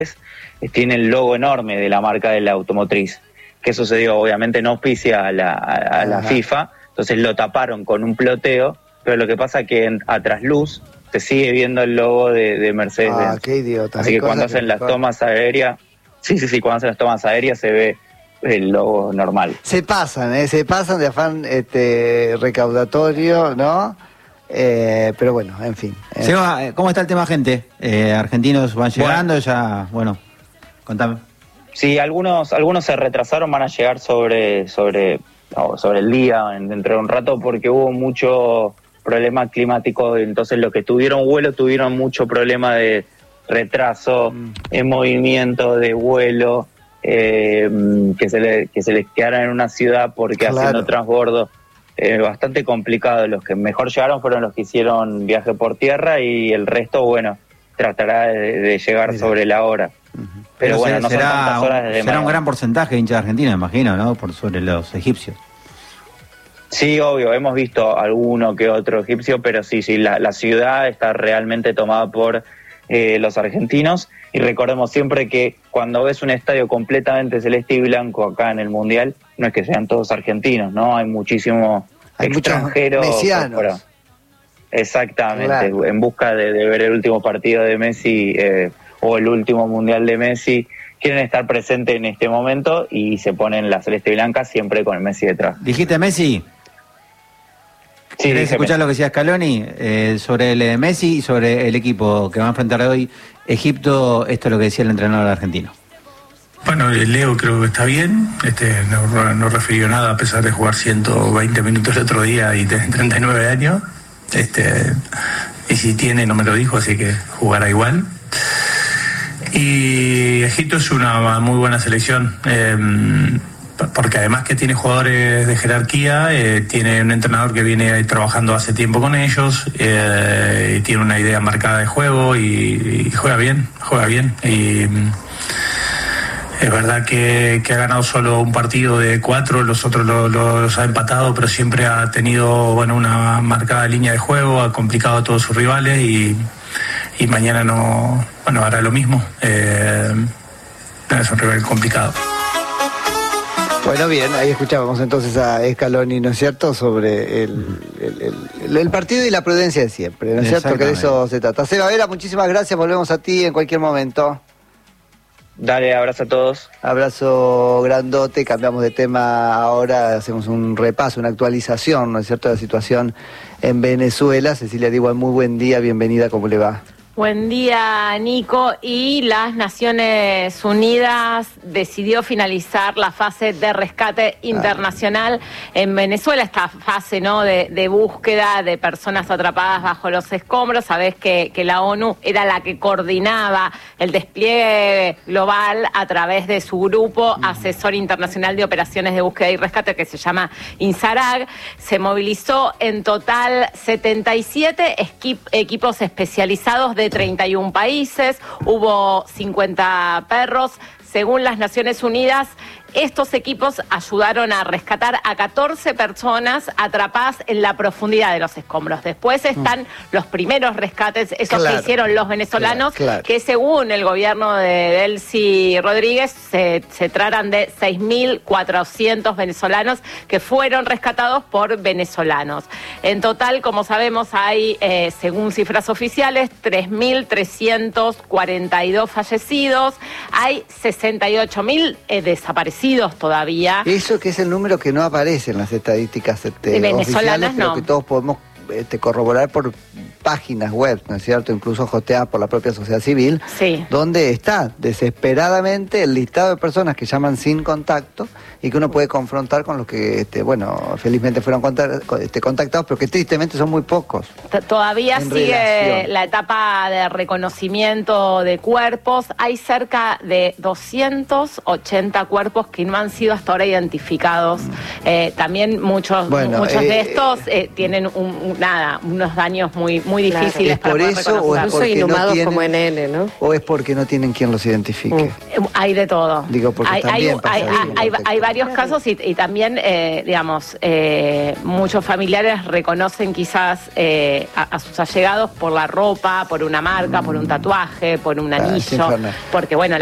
tiene el logo enorme de la marca de la automotriz. ¿Qué sucedió? Obviamente no auspicia a la FIFA, entonces lo taparon con un ploteo, pero lo que pasa es que a trasluz se sigue viendo el logo de Mercedes-Benz. Qué idiota. Así que cuando hacen las tomas aéreas, cuando hacen las tomas aéreas se ve el logo normal. Se pasan de afán recaudatorio, ¿no? Pero bueno, en fin. Seba, ¿cómo está el tema, gente? ¿Argentinos van llegando? Ya, bueno, contame. Sí, algunos se retrasaron, van a llegar sobre el día, dentro de un rato, porque hubo mucho problema climático, entonces los que tuvieron vuelo tuvieron mucho problema de retraso, en movimiento de vuelo, que se les quedaran en una ciudad porque haciendo transbordo. Bastante complicado. Los que mejor llegaron fueron los que hicieron viaje por tierra y el resto, bueno, tratará de llegar sobre la hora. Pero bueno, no son tantas horas de demora. Será un gran porcentaje de hinchas de Argentina, imagino, ¿no? Por sobre los egipcios. Sí, obvio, hemos visto alguno que otro egipcio, pero sí, la ciudad está realmente tomada por los argentinos. Y recordemos siempre que cuando ves un estadio completamente celeste y blanco acá en el Mundial, no es que sean todos argentinos, ¿no? Hay muchísimos extranjeros. Mesianos. Exactamente, claro. En busca de ver el último partido de Messi o el último Mundial de Messi, quieren estar presentes en este momento y se ponen la celeste y blanca siempre con el Messi detrás. ¿Dijiste Messi? Sí, ¿querés escuchar lo que decía Scaloni sobre el Messi y sobre el equipo que va a enfrentar hoy Egipto? Esto es lo que decía el entrenador argentino. Bueno, Leo creo que está bien, no refirió nada a pesar de jugar 120 minutos el otro día y tener 39 años. Y si tiene, no me lo dijo, así que jugará igual. Y Egipto es una muy buena selección, porque además que tiene jugadores de jerarquía, tiene un entrenador que viene trabajando hace tiempo con ellos, tiene una idea marcada de juego y juega bien. Y es verdad que ha ganado solo un partido de 4, los otros los ha empatado, pero siempre ha tenido una marcada línea de juego, ha complicado a todos sus rivales y mañana hará lo mismo. Es un rival complicado. Bueno, bien, ahí escuchábamos entonces a Scaloni, ¿no es cierto?, sobre el partido y la prudencia de siempre, ¿no es cierto?, que de eso se trata. Seba Vera, muchísimas gracias, volvemos a ti en cualquier momento. Dale, abrazo a todos. Abrazo grandote, cambiamos de tema ahora, hacemos un repaso, una actualización, ¿no es cierto?, de la situación en Venezuela. Cecilia Diwan, muy buen día, bienvenida, ¿cómo le va? Buen día, Nico. Y las Naciones Unidas decidió finalizar la fase de rescate internacional en Venezuela, esta fase, ¿no?, de búsqueda de personas atrapadas bajo los escombros. Sabés que la ONU era la que coordinaba el despliegue global a través de su grupo asesor internacional de operaciones de búsqueda y rescate, que se llama INSARAG. Se movilizó en total 77 equipos especializados de 31 países, hubo 50 perros. Según las Naciones Unidas, estos equipos ayudaron a rescatar a 14 personas atrapadas en la profundidad de los escombros. Después están los primeros rescates, esos que hicieron los venezolanos, que según el gobierno de Delcy Rodríguez se tratan de 6.400 venezolanos que fueron rescatados por venezolanos. En total, como sabemos, hay, según cifras oficiales, 3.342 fallecidos, hay 68.000 desaparecidos todavía. Eso que es el número que no aparece en las estadísticas venezolanas, pero que todos podemos corroborar por páginas web, ¿no es cierto?, incluso hosteadas por la propia sociedad civil, donde está desesperadamente el listado de personas que llaman sin contacto y que uno puede confrontar con los que, felizmente fueron contactados, pero que tristemente son muy pocos. Todavía sigue la etapa de reconocimiento de cuerpos. Hay cerca de 280 cuerpos que no han sido hasta ahora identificados. También muchos de estos tienen un unos daños muy difíciles para poder reconocer. ¿Es por eso o es porque inhumados como en N, ¿no? ¿O es porque no tienen quien los identifique? Hay de todo. Digo, porque hay varios casos y también, digamos, muchos familiares reconocen quizás a sus allegados por la ropa, por una marca, por un tatuaje, por un anillo, porque bueno,